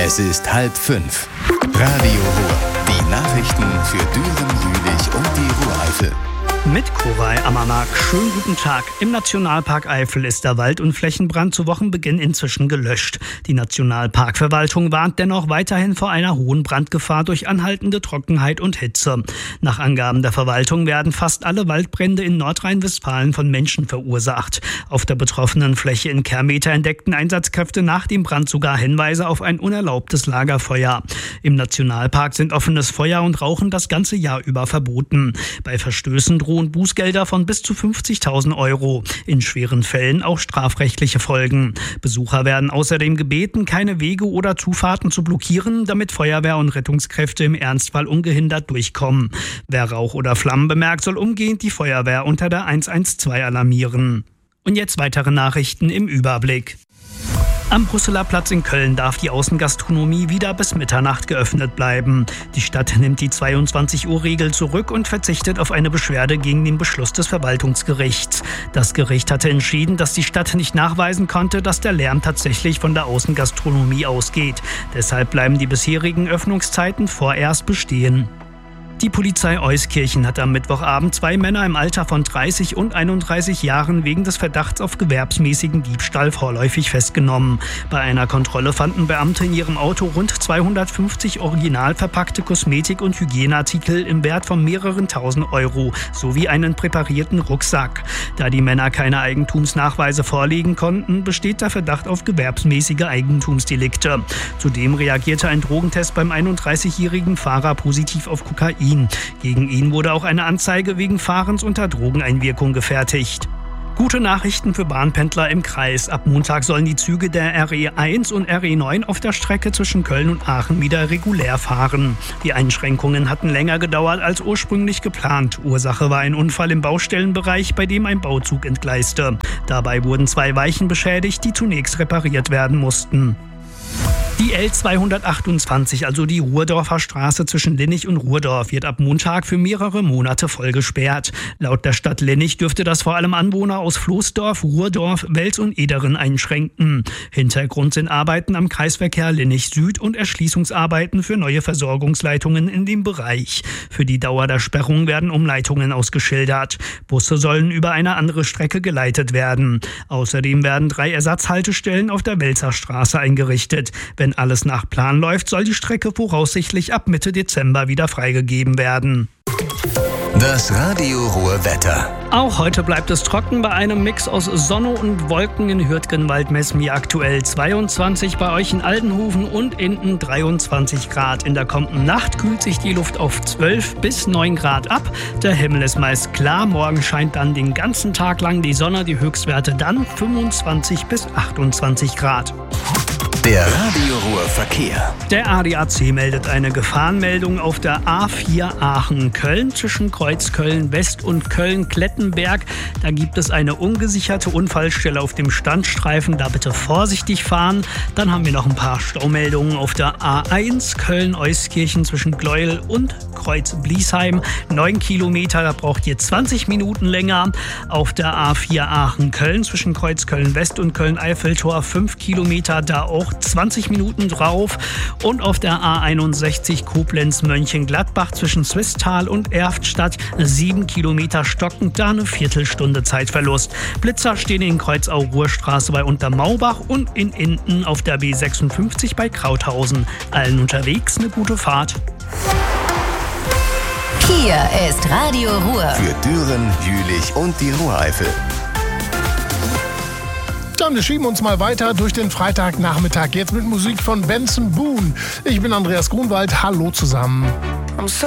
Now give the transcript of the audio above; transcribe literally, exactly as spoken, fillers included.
Es ist halb fünf. Radio Ruhr. Die Nachrichten für Düren, Jülich und die Ruhr-Eifel. Mit Koray Amanak. Schönen guten Tag. Im Nationalpark Eifel ist der Wald- und Flächenbrand zu Wochenbeginn inzwischen gelöscht. Die Nationalparkverwaltung warnt dennoch weiterhin vor einer hohen Brandgefahr durch anhaltende Trockenheit und Hitze. Nach Angaben der Verwaltung werden fast alle Waldbrände in Nordrhein-Westfalen von Menschen verursacht. Auf der betroffenen Fläche in Kermeter entdeckten Einsatzkräfte nach dem Brand sogar Hinweise auf ein unerlaubtes Lagerfeuer. Im Nationalpark sind offenes Feuer und Rauchen das ganze Jahr über verboten. Bei Verstößen drohen Bußgelder von bis zu fünfzigtausend Euro. In schweren Fällen auch strafrechtliche Folgen. Besucher werden außerdem gebeten, keine Wege oder Zufahrten zu blockieren, damit Feuerwehr und Rettungskräfte im Ernstfall ungehindert durchkommen. Wer Rauch oder Flammen bemerkt, soll umgehend die Feuerwehr unter der eins eins zwei alarmieren. Und jetzt weitere Nachrichten im Überblick. Am Brüsseler Platz in Köln darf die Außengastronomie wieder bis Mitternacht geöffnet bleiben. Die Stadt nimmt die zweiundzwanzig Uhr Regel zurück und verzichtet auf eine Beschwerde gegen den Beschluss des Verwaltungsgerichts. Das Gericht hatte entschieden, dass die Stadt nicht nachweisen konnte, dass der Lärm tatsächlich von der Außengastronomie ausgeht. Deshalb bleiben die bisherigen Öffnungszeiten vorerst bestehen. Die Polizei Euskirchen hat am Mittwochabend zwei Männer im Alter von dreißig und einunddreißig Jahren wegen des Verdachts auf gewerbsmäßigen Diebstahl vorläufig festgenommen. Bei einer Kontrolle fanden Beamte in ihrem Auto rund zweihundertfünfzig original verpackte Kosmetik- und Hygieneartikel im Wert von mehreren tausend Euro sowie einen präparierten Rucksack. Da die Männer keine Eigentumsnachweise vorlegen konnten, besteht der Verdacht auf gewerbsmäßige Eigentumsdelikte. Zudem reagierte ein Drogentest beim einunddreißigjährigen Fahrer positiv auf Kokain. Gegen ihn wurde auch eine Anzeige wegen Fahrens unter Drogeneinwirkung gefertigt. Gute Nachrichten für Bahnpendler im Kreis. Ab Montag sollen die Züge der R E eins und R E neun auf der Strecke zwischen Köln und Aachen wieder regulär fahren. Die Einschränkungen hatten länger gedauert als ursprünglich geplant. Ursache war ein Unfall im Baustellenbereich, bei dem ein Bauzug entgleiste. Dabei wurden zwei Weichen beschädigt, die zunächst repariert werden mussten. Die L zweihundertachtundzwanzig, also die Ruhrdorfer Straße zwischen Linnich und Ruhrdorf, wird ab Montag für mehrere Monate voll gesperrt. Laut der Stadt Linnich dürfte das vor allem Anwohner aus Floßdorf, Ruhrdorf, Wels und Ederen einschränken. Hintergrund sind Arbeiten am Kreisverkehr Linnich Süd und Erschließungsarbeiten für neue Versorgungsleitungen in dem Bereich. Für die Dauer der Sperrung werden Umleitungen ausgeschildert. Busse sollen über eine andere Strecke geleitet werden. Außerdem werden drei Ersatzhaltestellen auf der Welser Straße eingerichtet. Wenn alles nach Plan läuft, soll die Strecke voraussichtlich ab Mitte Dezember wieder freigegeben werden. Das Radio Ruhr Wetter. Auch heute bleibt es trocken bei einem Mix aus Sonne und Wolken. In Hürtgenwald messen wir aktuell zweiundzwanzig, bei euch in Aldenhoven und Enden dreiundzwanzig Grad. In der kommenden Nacht kühlt sich die Luft auf zwölf bis neun Grad ab. Der Himmel ist meist klar. Morgen scheint dann den ganzen Tag lang die Sonne. Die Höchstwerte dann fünfundzwanzig bis achtundzwanzig Grad. Der Radio Ruhr Verkehr. Der A D A C meldet eine Gefahrenmeldung auf der A vier Aachen-Köln zwischen Kreuzköln West und Köln-Klettenberg. Da gibt es eine ungesicherte Unfallstelle auf dem Standstreifen. Da bitte vorsichtig fahren. Dann haben wir noch ein paar Staumeldungen auf der A eins Köln-Euskirchen zwischen Gleuel und Kreuz-Bliesheim. Neun Kilometer, da braucht ihr zwanzig Minuten länger. Auf der A vier Aachen-Köln zwischen Kreuzköln West und Köln-Eiffeltor fünf Kilometer, da auch zwanzig Minuten drauf. Und auf der A einundsechzig Koblenz-Mönchengladbach zwischen Swisttal und Erftstadt sieben Kilometer stockend, da eine Viertelstunde Zeitverlust. Blitzer stehen in Kreuzau-Ruhrstraße bei Untermaubach und in Enden auf der B sechsundfünfzig bei Krauthausen. Allen unterwegs eine gute Fahrt. Hier ist Radio Ruhr. Für Düren, Jülich und die Ruhr-Eifel. Dann wir schieben uns mal weiter durch den Freitagnachmittag. Jetzt mit Musik von Benson Boone. Ich bin Andreas Grunwald. Hallo zusammen.